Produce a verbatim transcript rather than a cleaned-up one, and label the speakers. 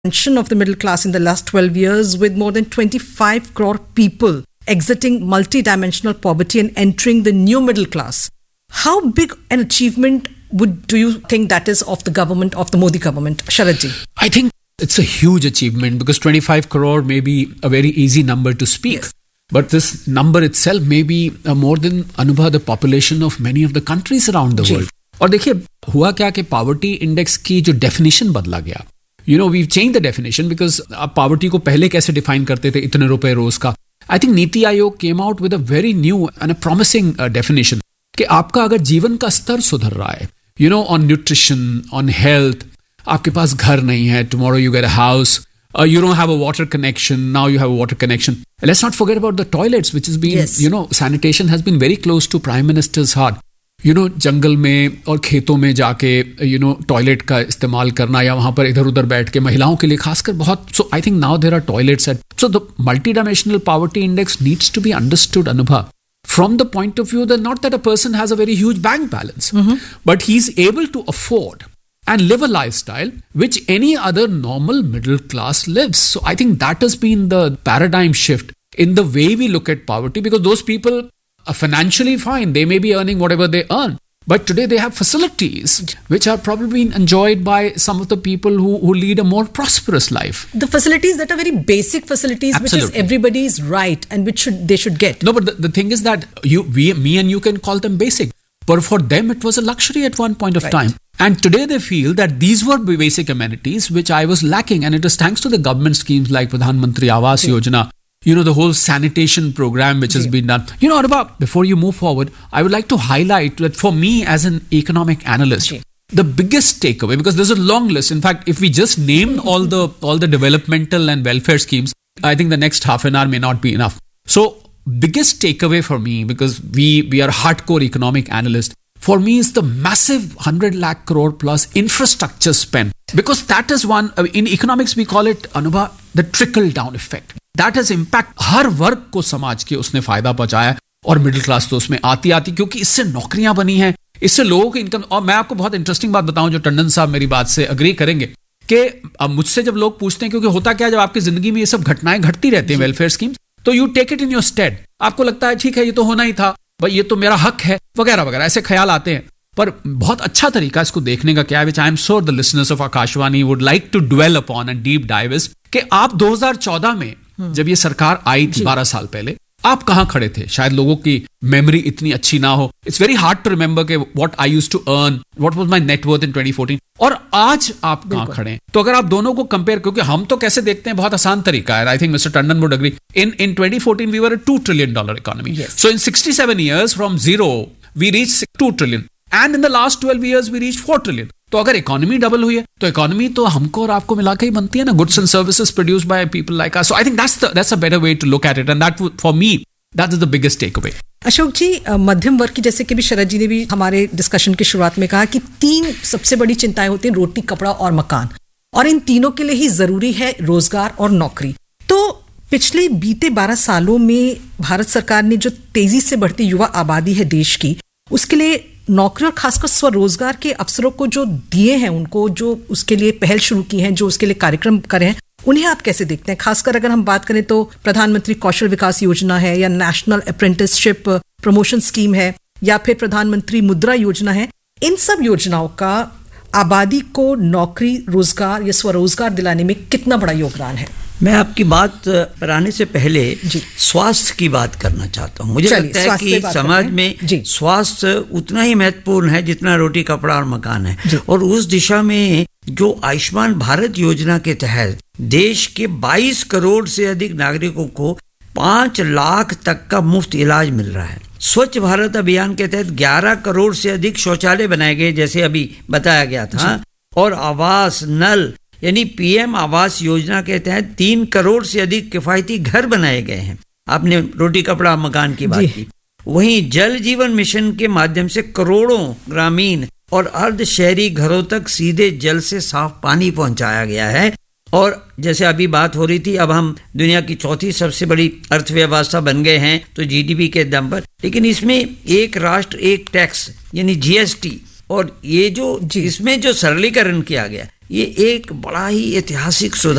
Speaker 1: expansion of the middle class in the last twelve years, with more than twenty-five crore people exiting multi-dimensional poverty and entering the new middle class. How big an achievement would do you think that is of the government, of the Modi government? Sharad ji.
Speaker 2: I think it's a huge achievement because twenty-five crore may be a very easy number to speak. Yes. But this number itself may be uh, more than Anubha, the population of many of the countries around the world. और देखिए हुआ क्या कि poverty index की जो definition बदला गया. You know we change the definition because आप पॉवर्टी को पहले कैसे डिफाइन करते थे, इतने रुपए रोज का. I think NITI Aayog came out with a very new and a promising definition कि आपका अगर जीवन का स्तर सुधर रहा है, you know on nutrition, on health, आपके पास घर नहीं है, tomorrow you get a house, Uh, you don't have a water connection, now you have a water connection. Let's not forget about the toilets, which has been, yes. you know, sanitation has been very close to Prime Minister's heart. You know, जंगल में और खेतों में जाके, you know, toilet का इस्तेमाल करना या वहाँ पर इधर उधर बैठ के महिलाओं के लिए खासकर बहुत. So I think now there are toilets at. So the multidimensional poverty index needs to be understood, Anubha, from the point of view that not that a person has a very huge bank balance, mm-hmm. but he's able to afford and live a lifestyle which any other normal middle class lives. So I think that has been the paradigm shift in the way we look at poverty, because those people are financially fine. They may be earning whatever they earn, but today they have facilities which are probably enjoyed by some of the people who, who lead a more prosperous life.
Speaker 1: The facilities that are very basic facilities, Absolutely. Which is everybody's right and which should they should get.
Speaker 2: No, but the, the thing is that you, we, me and you can call them basic. But for them, it was a luxury at one point of right. time. And today they feel that these were basic amenities which I was lacking. And it is thanks to the government schemes like Pradhan Mantri Awas yeah. Yojana, you know, the whole sanitation program which yeah. has been done. You know, Arba, before you move forward, I would like to highlight that for me as an economic analyst, yeah. the biggest takeaway, because there's a long list. In fact, if we just named all the all the developmental and welfare schemes, I think the next half an hour may not be enough. So, biggest takeaway for me, because we, we are hardcore economic analysts, for me is the massive one hundred lakh crore plus infrastructure spend. Because that is one, in economics we call it, Anubha, the trickle down effect. That has impact. हर वर्ग को समाज के उसने फायदा पहुंचाया और middle class तो उसमें आती आती, क्योंकि इससे नौकरियां बनी हैं, इससे लोगों की इनकम. और मैं आपको बहुत इंटरेस्टिंग बात बताऊं, जो टंडन साहब मेरी बात से अग्री करेंगे, कि अब मुझसे जब लोग पूछते हैं, क्योंकि होता क्या है, जब आपकी जिंदगी में ये सब घटनाएं घटती रहती हैं, वेलफेयर स्कीम्स, तो you take it in your state. आपको लगता है ठीक है, ये तो होना ही था, भाई ये तो मेरा हक है, वगैरह वगैरह, ऐसे ख्याल आते हैं. पर बहुत अच्छा तरीका इसको देखने का क्या है, विच I am sure the listeners of Akashvani would like to dwell upon and deep dive is, कि आप दो हज़ार चौदह में जब ये सरकार आई थी, बारह साल पहले, आप कहां खड़े थे? शायद लोगों की मेमोरी इतनी अच्छी ना हो. It's very hard to remember के what I used to earn, what was my net worth in twenty fourteen, और आज आप कहां खड़े हैं. तो अगर आप दोनों को कंपेयर, क्योंकि हम तो कैसे देखते हैं, बहुत आसान तरीका है. I think mister Tandon would agree. In in twenty fourteen we were a two trillion dollar economy. So in sixty seven years from zero we reach two trillion, and in the last twelve years we reach four trillion. तो अगर economy double हुई है, तो economy तो हमको और आपको मिलाकर ही बनती है ना, goods and services produced by people like us. So I think that's the that's a better way to look at it, and that for me that is the biggest takeaway.
Speaker 1: Ashok जी, मध्यम वर्ग की, जैसे कि भी शरद जी ने भी हमारे डिस्कशन की शुरुआत में कहा कि तीन सबसे बड़ी चिंताएं होती हैं, रोटी, कपड़ा और मकान, और इन तीनों के लिए ही जरूरी है रोजगार और नौकरी. तो पिछले बीते बारह सालों में भारत सरकार ने जो तेजी से बढ़ती युवा आबादी है देश की, उसके लिए नौकरी और खासकर स्वरोजगार के अवसरों को जो दिए हैं, उनको जो उसके लिए पहल शुरू की है, जो उसके लिए कार्यक्रम करे हैं, उन्हें आप कैसे देखते हैं? खासकर अगर हम बात करें तो प्रधानमंत्री कौशल विकास योजना है, या नेशनल अप्रेंटिसशिप प्रमोशन स्कीम है, या फिर प्रधानमंत्री मुद्रा योजना है. इन सब योजनाओं का आबादी को नौकरी, रोजगार या स्वरोजगार दिलाने में कितना बड़ा योगदान है?
Speaker 3: मैं आपकी बात पर आने से पहले स्वास्थ्य की बात करना चाहता हूँ. मुझे लगता है कि समाज में स्वास्थ्य उतना ही महत्वपूर्ण है जितना रोटी, कपड़ा और मकान है. और उस दिशा में जो आयुष्मान भारत योजना के तहत देश के बाईस करोड़ से अधिक नागरिकों को पांच लाख तक का मुफ्त इलाज मिल रहा है. स्वच्छ भारत अभियान के तहत ग्यारह करोड़ से अधिक शौचालय बनाए गए, जैसे अभी बताया गया था. और आवास नल यानी पीएम आवास योजना के तहत तीन करोड़ से अधिक किफायती घर बनाए गए हैं. आपने रोटी, कपड़ा, मकान की बात की. वहीं जल जीवन मिशन के माध्यम से करोड़ों ग्रामीण और अर्ध शहरी घरों तक सीधे जल से साफ पानी पहुंचाया गया है. और जैसे अभी बात हो रही थी, अब हम दुनिया की चौथी सबसे बड़ी अर्थव्यवस्था बन गए हैं, तो जीडीपी के दम पर. लेकिन इसमें एक राष्ट्र एक टैक्स यानी जीएसटी, और ये जो इसमें जो सरलीकरण किया गया, ये एक बड़ा ही ऐतिहासिक सुधार